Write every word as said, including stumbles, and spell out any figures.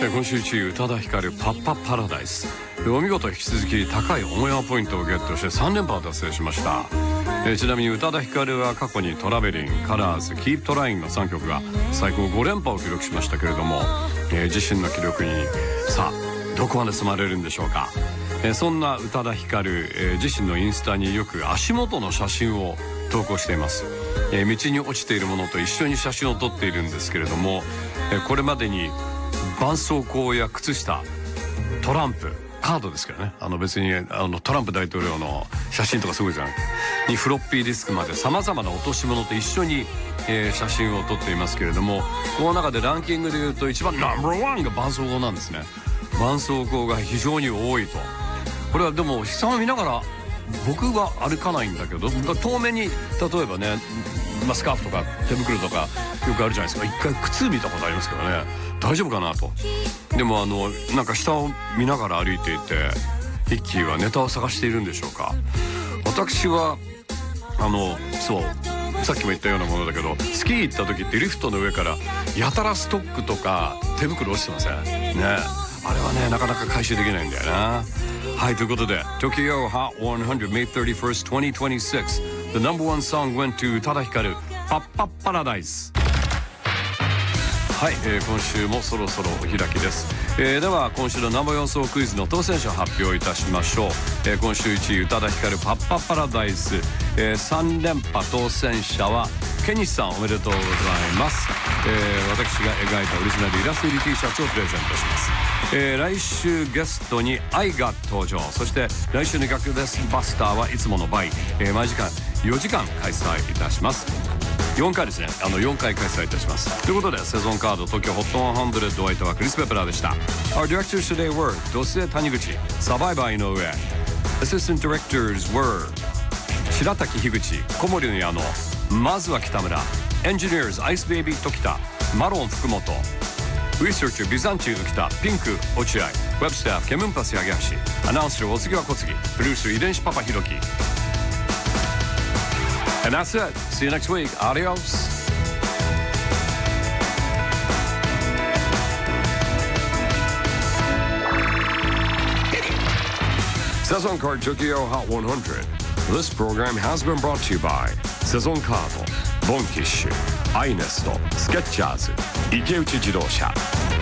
今週いちい宇多田ヒカルパッパパラダイス。お見事引き続き高いオンエアポイントをゲットしてさん連覇を達成しました。えちなみに宇多田ヒカルは過去にトラベリン、カラーズ、キープトラインのさんきょくが最高ご連覇を記録しましたけれども、えー、自身の記録にさあどこまで進まれるんでしょうか。えー、そんな宇多田ヒカル、えー、自身のインスタによく足元の写真を投稿しています。えー、道に落ちているものと一緒に写真を撮っているんですけれども、えー、これまでに絆創膏や靴下、トランプ、カードですけどね、あの別にあのトランプ大統領の写真とかすごいじゃないにフロッピーディスクまでさまざまな落とし物と一緒に、えー、写真を撮っていますけれども、この中でランキングでいうと一番ナンバーワンが絆創膏なんですね。絆創膏が非常に多いと。これはでも下を見ながら僕は歩かないんだけど、遠目に例えばね、まあ、スカーフとか手袋とかよくあるじゃないですか。一回靴見たことありますけどね、大丈夫かなと。でもあのなんか下を見ながら歩いていて、ヒッキーはネタを探しているんでしょうか。私はあのそうさっきも言ったようなものだけど、スキー行った時ってリフトの上からやたらストックとか手袋落ちてませんね。あれはねなかなか回収できないんだよな。はい、ということで Tokyo Hot ひゃく May thirty-first, twenty twenty-six The number one song went to 宇多田ヒカルパッパッパラダイス。はい、えー、今週もそろそろお開きです。えー、では今週の生予想クイズの当選者を発表いたしましょう。えー、今週いちい宇多田ヒカルパッパッパラダイス、えー、さん連覇当選者はケニシさん、おめでとうございます。えー、私が描いたオリジナルイラスト入り T シャツをプレゼントします。えー、来週ゲストに愛が登場。そして来週の逆ですバスターはいつもの倍、えー、毎時間よじかん開催いたします。よんかいですね、あのよんかい開催いたします。ということでセゾンカード東京 ホットひゃくお相手はクリス・ペプラーでした。 Our directors today were 土須谷口、サバイバー井上。 Assistant directors were 白滝樋口、小森の矢野、まずは北村。 Engineers アイスベイビー時田、マロン福本。 Researcher ビザンチュー時田、ピンク落合。 Web staff ケムンパス八木橋。アナウンサーお次は小杉。プロデューサー遺伝子パパひろき。And that's it. See you next week. Adios. Saison Card Tokyo Hot one hundred. This program has been brought to you by Saison Card, Bonkish, iNest, Skechers, 池内自動車。